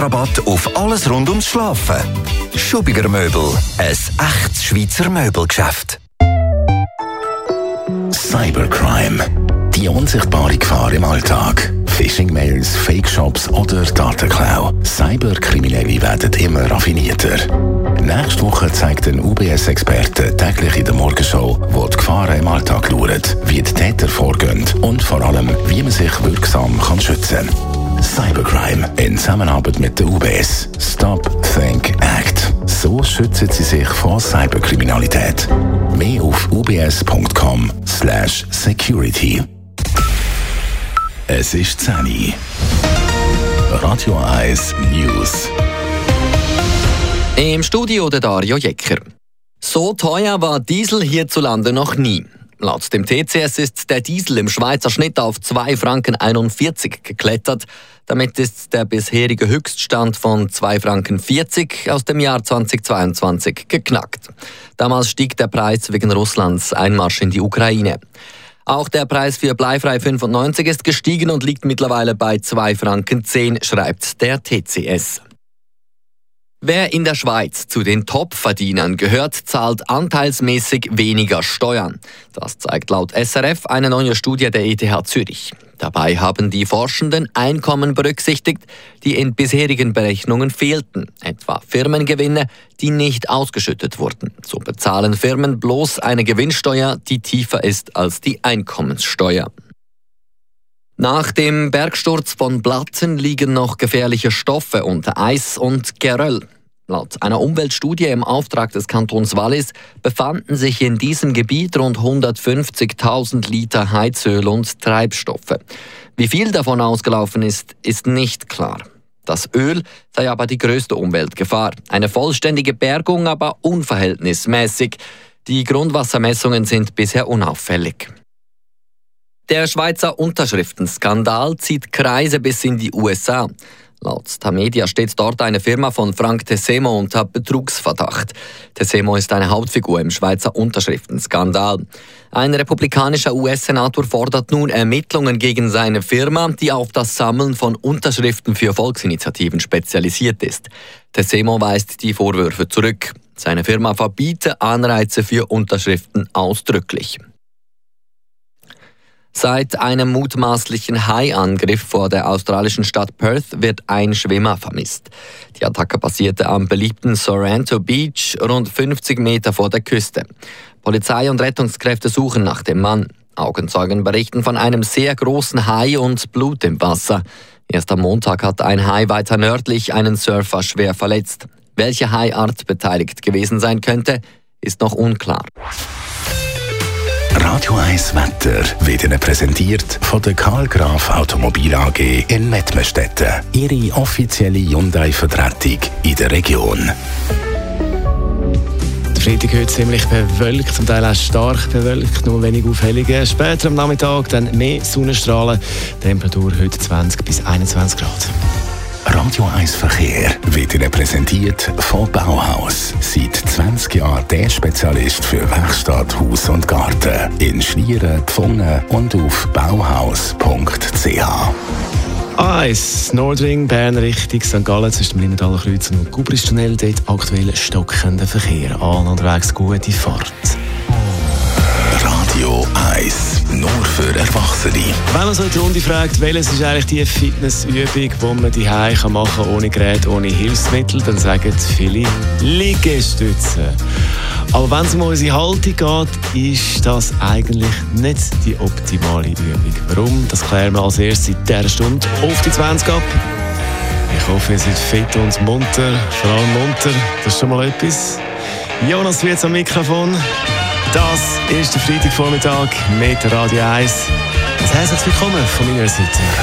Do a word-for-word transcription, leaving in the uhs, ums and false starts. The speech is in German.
Rabatt auf alles rund ums Schlafen. Schubiger Möbel, ein echtes Schweizer Möbelgeschäft. Cybercrime. Die unsichtbare Gefahr im Alltag. Phishing-Mails, Fake-Shops oder Datenklau. Cyberkriminelle werden immer raffinierter. Nächste Woche zeigt ein U B S-Experte täglich in der Morgenshow, wo die Gefahren im Alltag lauern, wie die Täter vorgehen und vor allem, wie man sich wirksam kann schützen kann. Cybercrime in Zusammenarbeit mit der U B S. Stop, Think, Act. So schützen Sie sich vor Cyberkriminalität. Mehr auf ubs.com slash security. Es ist zehn Uhr. Radio eins News. Im Studio der Dario Jecker. So teuer war Diesel hierzulande noch nie. Laut dem T C S ist der Diesel im Schweizer Schnitt auf zwei Franken einundvierzig geklettert. Damit ist der bisherige Höchststand von zwei Franken vierzig aus dem Jahr zweitausendzweiundzwanzig geknackt. Damals stieg der Preis wegen Russlands Einmarsch in die Ukraine. Auch der Preis für Bleifrei fünfundneunzig ist gestiegen und liegt mittlerweile bei zwei Franken zehn, schreibt der T C S. Wer in der Schweiz zu den Top-Verdienern gehört, zahlt anteilsmäßig weniger Steuern. Das zeigt laut S R F eine neue Studie der E T H Zürich. Dabei haben die Forschenden Einkommen berücksichtigt, die in bisherigen Berechnungen fehlten, etwa Firmengewinne, die nicht ausgeschüttet wurden. So bezahlen Firmen bloß eine Gewinnsteuer, die tiefer ist als die Einkommenssteuer. Nach dem Bergsturz von Blatten liegen noch gefährliche Stoffe unter Eis und Geröll. Laut einer Umweltstudie im Auftrag des Kantons Wallis befanden sich in diesem Gebiet rund hundertfünfzigtausend Liter Heizöl und Treibstoffe. Wie viel davon ausgelaufen ist, ist nicht klar. Das Öl sei aber die größte Umweltgefahr. Eine vollständige Bergung aber unverhältnismäßig. Die Grundwassermessungen sind bisher unauffällig. Der Schweizer Unterschriftenskandal zieht Kreise bis in die U S A. Laut Tamedia steht dort eine Firma von Frank Tessemo unter Betrugsverdacht. Tessemo ist eine Hauptfigur im Schweizer Unterschriftenskandal. Ein republikanischer U S-Senator fordert nun Ermittlungen gegen seine Firma, die auf das Sammeln von Unterschriften für Volksinitiativen spezialisiert ist. Tessemo weist die Vorwürfe zurück. Seine Firma verbiete Anreize für Unterschriften ausdrücklich. Seit einem mutmaßlichen Haiangriff vor der australischen Stadt Perth wird ein Schwimmer vermisst. Die Attacke passierte am beliebten Sorrento Beach, rund fünfzig Meter vor der Küste. Polizei und Rettungskräfte suchen nach dem Mann. Augenzeugen berichten von einem sehr großen Hai und Blut im Wasser. Erst am Montag hat ein Hai weiter nördlich einen Surfer schwer verletzt. Welche Haiart beteiligt gewesen sein könnte, ist noch unklar. Radio eins Wetter wird Ihnen präsentiert von der Karl Graf Automobil A G in Mettmerstetten. Ihre offizielle Hyundai-Vertretung in der Region. Der Freitag heute ziemlich bewölkt, zum Teil auch stark bewölkt, nur wenig Aufhellungen. Später am Nachmittag dann mehr Sonnenstrahlen. Temperatur heute zwanzig bis einundzwanzig Grad. Radio eins Verkehr wird Ihnen präsentiert von Bauhaus. Seit zwanzig Jahren der Spezialist für Werkstatt, Haus und Garten. In Schlieren, Pfungen und auf bauhaus punkt c h. A eins Nordring, Bern Richtung Sankt Gallen zwischen dem Linnentaler Kreuz und Gubristunnel. Dort aktuell stockender Verkehr. An unterwegs gute Fahrt. Radio eins, nur für Erwachsene. Wenn man so in die Runde fragt, welches ist eigentlich die Fitnessübung, die man zu Hause machen kann, ohne Gerät, ohne Hilfsmittel, dann sagen viele Liegestützen. Aber wenn es um unsere Haltung geht, ist das eigentlich nicht die optimale Übung. Warum? Das klären wir als erstes in dieser Stunde auf die zwanzig ab. Ich hoffe, ihr seid fit und munter, vor allem munter. Das ist schon mal etwas. Jonas wird am Mikrofon. Das ist der Freitagvormittag mit Radio eins. Ein herzliches Willkommen von meiner Seite.